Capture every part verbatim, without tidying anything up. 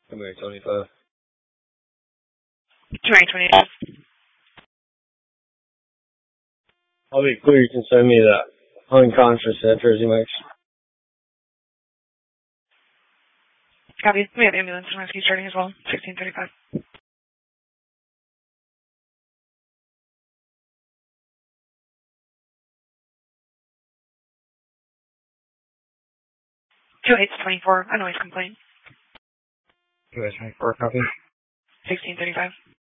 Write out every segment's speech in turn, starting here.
February twenty-five. February twenty-five. I'll be clear, you can send me that unconscious at Jersey Mike's. Copy. We have ambulance and rescue starting as well. sixteen thirty-five. two eight twenty-four, a noise complaint. two eight twenty-four, copy. sixteen thirty-five.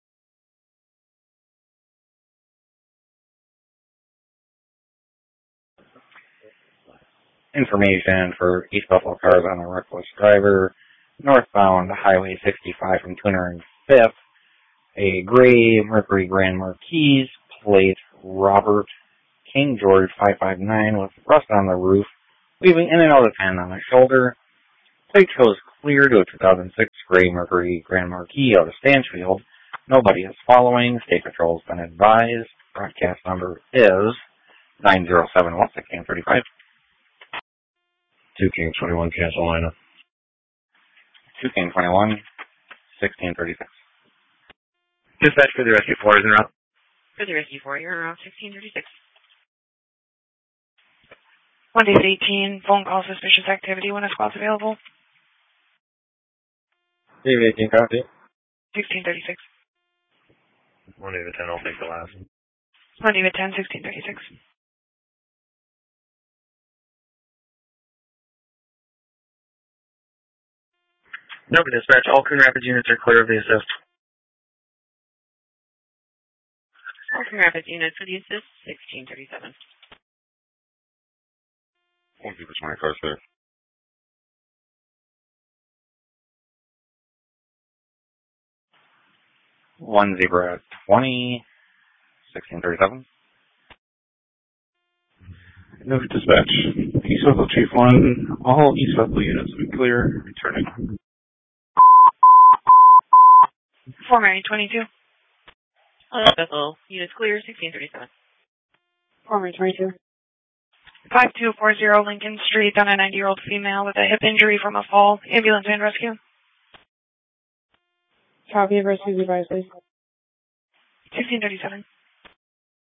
Information for East Buffalo cars on a reckless driver, northbound Highway sixty-five from two hundred fifth, a gray Mercury Grand Marquis, plate Robert King George five five nine with rust on the roof, weaving in and out of ten on the shoulder. Plate shows clear to a two thousand six gray Mercury Grand Marquis out of Stanfield. Nobody is following. State Patrol has been advised. Broadcast number is nine zero seven one sixteen thirty-five. two King twenty-one, cancel line up. two King twenty-one, sixteen thirty-six. Dispatch for the rescue four is en route. For the rescue four, you're around sixteen thirty-six. one David eighteen, phone call suspicious activity when a squad's available. David eighteen, copy. sixteen thirty-six. one David ten, I'll take the last. one David ten, sixteen thirty-six. No, dispatch, all Coon Rapids units are clear of the assist. All Coon Rapids units for the assist, sixteen thirty-seven. One David twenty-five, sir. One Zebra twenty, sixteen thirty-seven. No dispatch. East Buffalo Chief one, all East Buffalo units will be clear, returning. four Mary twenty-two. All Buffalo units clear, sixteen thirty-seven. four Mary twenty-two. five two four zero Lincoln Street, on a ninety-year-old female with a hip injury from a fall. Ambulance and rescue. Copy of rescue advice, please. sixteen thirty-seven.